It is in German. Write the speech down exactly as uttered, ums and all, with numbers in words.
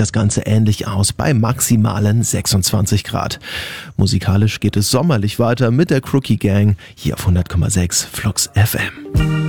das Ganze ähnlich aus bei maximalen sechsundzwanzig Grad. Musikalisch geht es sommerlich weiter mit der Crookie Gang hier auf hundert Komma sechs Flux F M.